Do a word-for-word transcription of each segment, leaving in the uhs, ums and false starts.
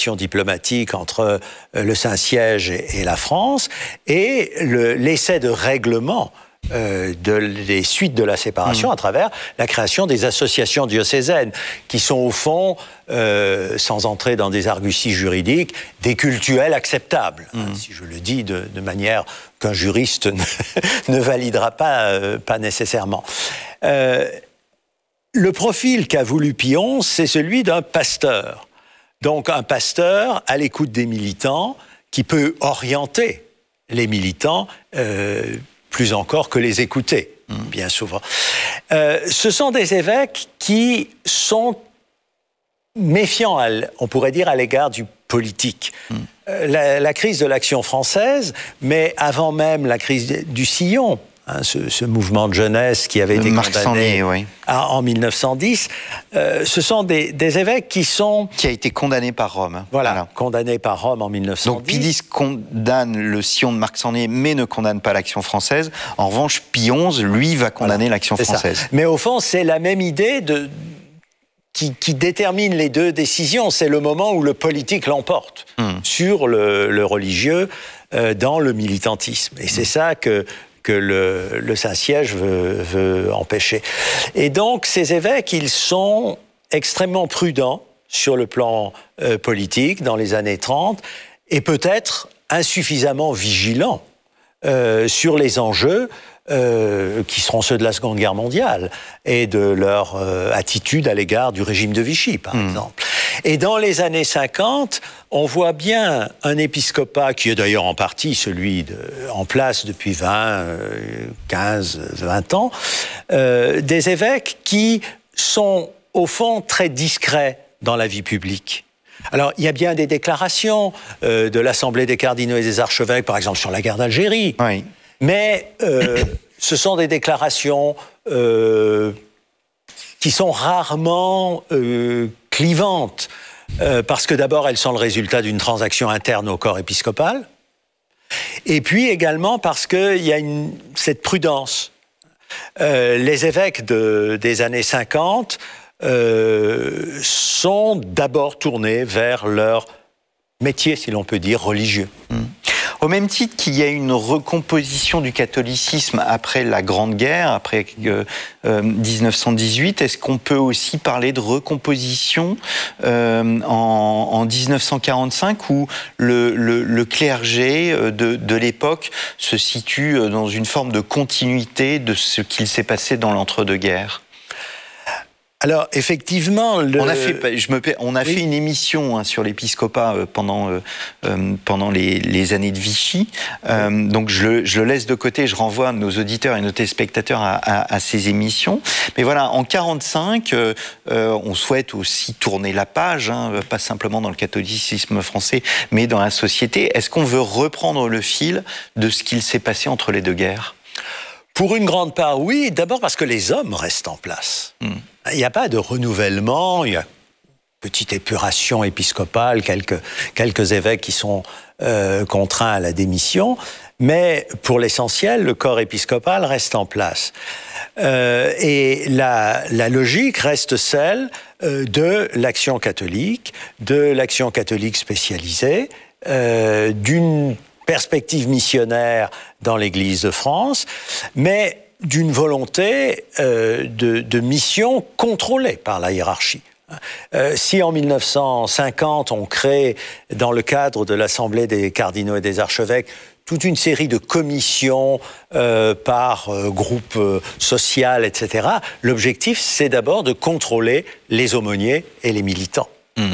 relations diplomatiques entre le Saint-Siège et, et la France, et le, l'essai de règlement Euh, de, des suites de la séparation mmh. à travers la création des associations diocésaines, qui sont au fond, euh, sans entrer dans des arguties juridiques, des cultuels acceptables, mmh. hein, si je le dis de, de manière qu'un juriste ne, ne validera pas, euh, pas nécessairement. Euh, le profil qu'a voulu Pillon, c'est celui d'un pasteur. Donc un pasteur à l'écoute des militants, qui peut orienter les militants euh, plus encore que les écouter, mmh. bien souvent. Euh, ce sont des évêques qui sont méfiants, à, on pourrait dire, à l'égard du politique. Mmh. Euh, la, la crise de l'Action française, mais avant même la crise du Sillon, hein, ce, ce mouvement de jeunesse qui avait été Marc condamné Sangnier, oui. à, en mille neuf cent dix, euh, ce sont des, des évêques qui sont... Qui a été condamné par Rome. Voilà, voilà. condamné par Rome en mille neuf cent dix. Donc Pidis condamne le Sillon de Marc Sangnier, mais ne condamne pas l'Action française. En revanche, Pie onze, lui, va condamner voilà, l'Action française. Ça. Mais au fond, c'est la même idée de... Qui, qui détermine les deux décisions. C'est le moment où le politique l'emporte mmh. sur le, le religieux euh, dans le militantisme. Et mmh. c'est ça que... que le, le Saint-Siège veut, veut empêcher. Et donc, ces évêques, ils sont extrêmement prudents sur le plan euh, politique dans les années trente, et peut-être insuffisamment vigilants euh, sur les enjeux euh, qui seront ceux de la Seconde Guerre mondiale et de leur euh, attitude à l'égard du régime de Vichy, par mmh. exemple. Et dans les années cinquante, on voit bien un épiscopat, qui est d'ailleurs en partie celui de, en place depuis vingt, quinze, vingt ans, euh, des évêques qui sont au fond très discrets dans la vie publique. Alors, il y a bien des déclarations euh, de l'Assemblée des cardinaux et des archevêques, par exemple sur la guerre d'Algérie, oui. mais euh, ce sont des déclarations euh, qui sont rarement euh, clivantes, euh, parce que d'abord, elles sont le résultat d'une transaction interne au corps épiscopal, et puis également parce qu'il y a une, cette prudence. Euh, les évêques de, des années cinquante euh, sont d'abord tournés vers leur métier, si l'on peut dire, religieux. Mmh. Au même titre qu'il y a une recomposition du catholicisme après la Grande Guerre, après euh, euh, dix-neuf cent dix-huit, est-ce qu'on peut aussi parler de recomposition euh, en, en dix-neuf cent quarante-cinq, où le, le, le clergé de, de l'époque se situe dans une forme de continuité de ce qu'il s'est passé dans l'entre-deux-guerres ? Alors, effectivement... Le... On a fait, je me, on a oui. fait une émission hein, sur l'épiscopat euh, pendant, euh, euh, pendant les, les années de Vichy. Euh, oui. Donc, je le, je le laisse de côté. Je renvoie nos auditeurs et nos téléspectateurs à, à, à ces émissions. Mais voilà, en quarante-cinq, euh, euh, on souhaite aussi tourner la page, hein, pas simplement dans le catholicisme français, mais dans la société. Est-ce qu'on veut reprendre le fil de ce qu'il s'est passé entre les deux guerres ? Pour une grande part, oui. D'abord parce que les hommes restent en place. Mmh. Il n'y a pas de renouvellement, il y a une petite épuration épiscopale, quelques, quelques évêques qui sont euh, contraints à la démission, mais pour l'essentiel, le corps épiscopal reste en place. Euh, et la, la logique reste celle euh, de l'action catholique, de l'action catholique spécialisée, euh, d'une perspective missionnaire dans l'Église de France, mais d'une volonté euh, de, de mission contrôlée par la hiérarchie. Euh, si en mille neuf cent cinquante, on crée, dans le cadre de l'Assemblée des cardinaux et des archevêques, toute une série de commissions euh, par euh, groupe euh, social, et cetera, l'objectif, c'est d'abord de contrôler les aumôniers et les militants. Mmh.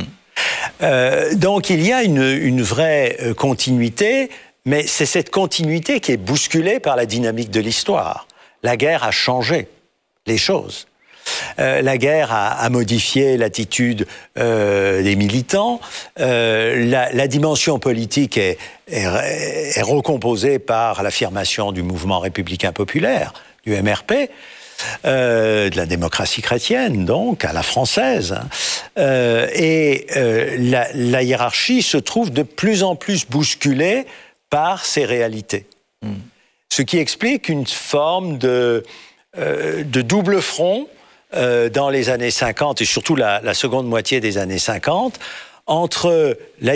Euh, donc il y a une, une vraie euh, continuité, mais c'est cette continuité qui est bousculée par la dynamique de l'histoire. La guerre a changé les choses. Euh, la guerre a, a modifié l'attitude euh, des militants. Euh, la, la dimension politique est, est, est recomposée par l'affirmation du mouvement républicain populaire, du M R P, euh, de la démocratie chrétienne, donc, à la française. Euh, et euh, la, la hiérarchie se trouve de plus en plus bousculée par ces réalités. Mmh. Ce qui explique une forme de, euh, de double front euh, dans les années cinquante, et surtout la, la seconde moitié des années cinquante, entre la